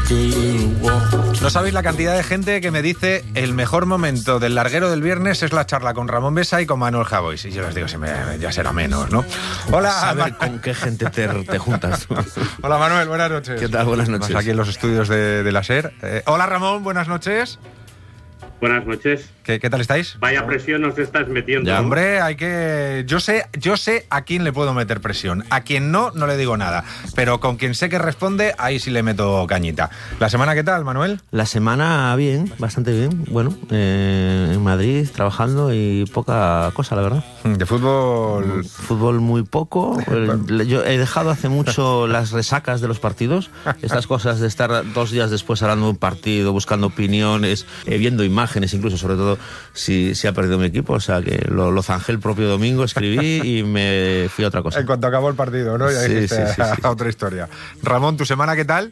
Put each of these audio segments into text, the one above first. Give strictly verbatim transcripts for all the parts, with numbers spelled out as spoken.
No sabéis la cantidad de gente que me dice el mejor momento del larguero del viernes es la charla con Ramón Besa y con Manuel Javois. Y yo les digo, ya será menos, ¿no? Hola, a ver con qué gente te, te juntas tú. Hola, Manuel, buenas noches. ¿Qué tal? Buenas noches. Estamos aquí en los estudios de, de la SER. Eh, hola, Ramón, buenas noches. Buenas noches. ¿Qué, qué tal estáis? Vaya presión nos estás metiendo. Ya, hombre, hay que... Yo sé, yo sé a quién le puedo meter presión. A quien no, no le digo nada. Pero con quien sé que responde, ahí sí le meto cañita. ¿La semana qué tal, Manuel? La semana bien, bastante bien. Bueno, eh, en Madrid trabajando y poca cosa, la verdad. De fútbol... Fútbol muy poco. Yo he dejado hace mucho las resacas de los partidos. Estas cosas de estar dos días después hablando de un partido, buscando opiniones, eh, viendo imágenes, incluso, sobre todo si, si ha perdido mi equipo. O sea que lo, lo zanjé el propio domingo, escribí y me fui a otra cosa. En cuanto acabó el partido, ¿no? Ya sí, dijiste sí, sí, sí. a otra historia. Ramón, ¿tu semana qué tal?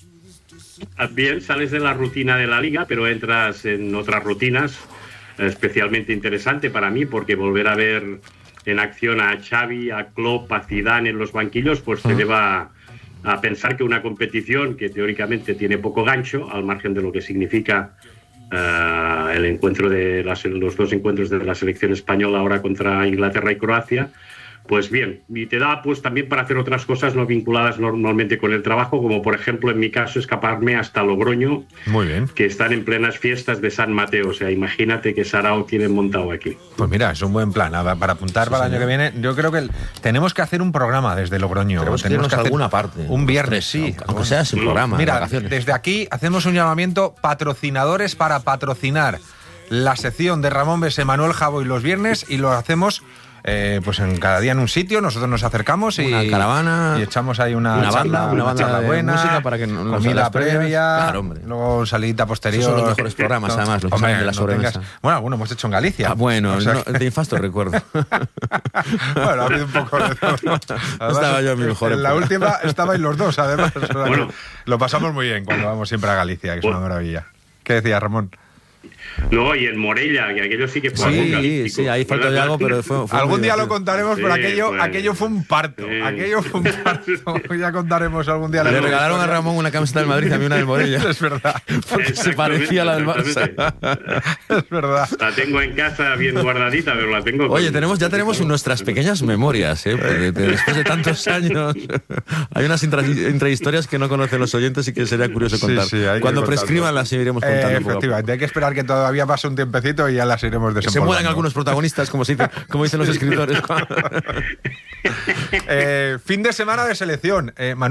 Bien, sales de la rutina de la Liga, pero entras en otras rutinas, especialmente interesante para mí, porque volver a ver en acción a Xavi, a Klopp, a Zidane en los banquillos, pues te uh-huh. lleva a pensar que una competición que teóricamente tiene poco gancho, al margen de lo que significa Uh, el encuentro de las, los dos encuentros de la selección española ahora contra Inglaterra y Croacia, pues bien, y te da pues también para hacer otras cosas no vinculadas normalmente con el trabajo, como por ejemplo en mi caso escaparme hasta Logroño. Muy bien. Que están en plenas fiestas de San Mateo, o sea, imagínate que sarao tienen montado aquí. Pues mira, es un buen plan para apuntar sí, para el año que viene. Yo creo que el, tenemos que hacer un programa desde Logroño. Tenemos, tenemos que hacer alguna parte. Un viernes, sí. Aunque, aunque sea sin programa. Mira, vacaciones. Desde aquí hacemos un llamamiento, patrocinadores para patrocinar la sección de Ramón Besa, Manuel Javois los viernes, y lo hacemos... Eh, pues en cada día en un sitio, nosotros nos acercamos y, una caravana, y echamos ahí una, una charla, banda, una banda charla de buena, música para que no, comida previa, claro, hombre. Luego salidita posterior. Esos son los mejores programas, no, además, los hombre, de la no sobremesa. Tengas... Bueno, algunos hemos hecho en Galicia. Ah, bueno, o sea no, que... de infasto recuerdo. Bueno, ha habido un poco de todo. Además, estaba yo en mi mejor En la época. última estabais los dos, además. O sea, bueno. Lo pasamos muy bien cuando vamos siempre a Galicia, que es bueno. una maravilla. ¿Qué decía Ramón? No, y en Morella, que aquello sí que fue sí, algo sí, ahí faltó de algo, pero fue, fue algún día divertido. lo contaremos, pero sí, aquello, pues, aquello fue un parto. Sí. Aquello fue un parto. Ya contaremos algún día. Le la regalaron historia. a Ramón una camiseta del Madrid, a mí una del Morella. Es verdad. Porque se parecía a la del Barça. Es verdad. La tengo en casa bien guardadita, pero la tengo... Oye, tenemos, ya tenemos nuestras pequeñas memorias, ¿eh? De, de, después de tantos años. Hay unas intra, intrahistorias que no conocen los oyentes y que sería curioso contar. Sí, sí, Cuando prescriban las iremos contando. Eh, efectivamente, hay que esperar que todavía pase un tiempecito y ya las iremos desempolvando. Se mueran algunos protagonistas, como, se dice, como dicen los escritores. eh, fin de semana de selección. Eh,